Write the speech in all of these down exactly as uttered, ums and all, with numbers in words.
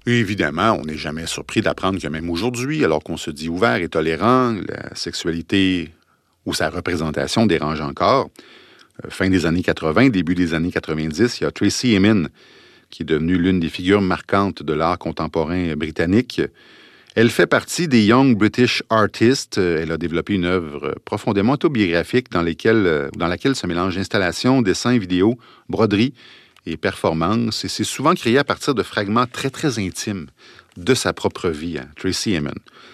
Et évidemment, on n'est jamais surpris d'apprendre que même aujourd'hui, alors qu'on se dit ouvert et tolérant, la sexualité ou sa représentation dérange encore. Euh, fin des années quatre-vingt, début des années quatre-vingt-dix, il y a Tracey Emin, qui est devenue l'une des figures marquantes de l'art contemporain britannique. Elle fait partie des Young British Artists. Elle a développé une œuvre profondément autobiographique dans, lesquelles, dans laquelle se mélangent installations, dessins, vidéos, broderies et performances. Et c'est souvent créé à partir de fragments très, très intimes de sa propre vie, hein, Tracey Emin.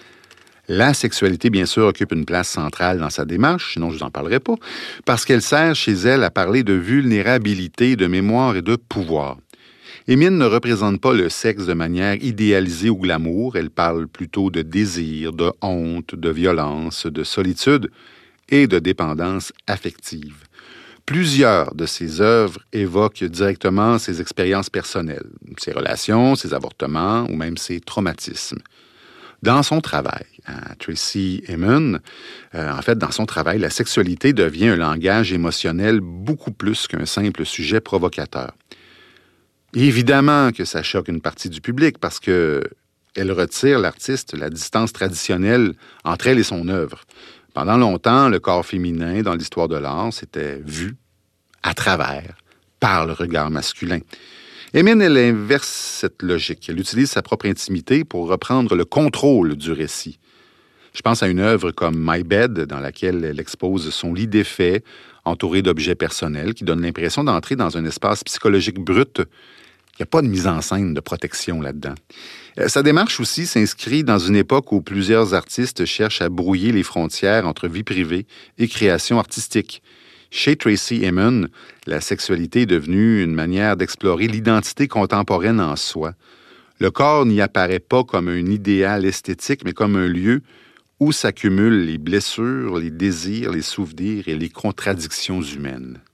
La sexualité, bien sûr, occupe une place centrale dans sa démarche, sinon je ne vous en parlerai pas, parce qu'elle sert chez elle à parler de vulnérabilité, de mémoire et de pouvoir. Emin ne représente pas le sexe de manière idéalisée ou glamour. Elle parle plutôt de désir, de honte, de violence, de solitude et de dépendance affective. Plusieurs de ses œuvres évoquent directement ses expériences personnelles, ses relations, ses avortements ou même ses traumatismes. Dans son travail, hein, Tracey Emin, euh, en fait, dans son travail, la sexualité devient un langage émotionnel beaucoup plus qu'un simple sujet provocateur. Évidemment que ça choque une partie du public parce que elle retire l'artiste la distance traditionnelle entre elle et son œuvre. Pendant longtemps, le corps féminin dans l'histoire de l'art s'était vu à travers, par le regard masculin. Emin, elle inverse cette logique. Elle utilise sa propre intimité pour reprendre le contrôle du récit. Je pense à une œuvre comme My Bed, dans laquelle elle expose son lit défait, entouré d'objets personnels, qui donne l'impression d'entrer dans un espace psychologique brut. Il n'y a pas de mise en scène de protection là-dedans. Sa démarche aussi s'inscrit dans une époque où plusieurs artistes cherchent à brouiller les frontières entre vie privée et création artistique. Chez Tracey Emin, la sexualité est devenue une manière d'explorer l'identité contemporaine en soi. Le corps n'y apparaît pas comme un idéal esthétique, mais comme un lieu où s'accumulent les blessures, les désirs, les souvenirs et les contradictions humaines.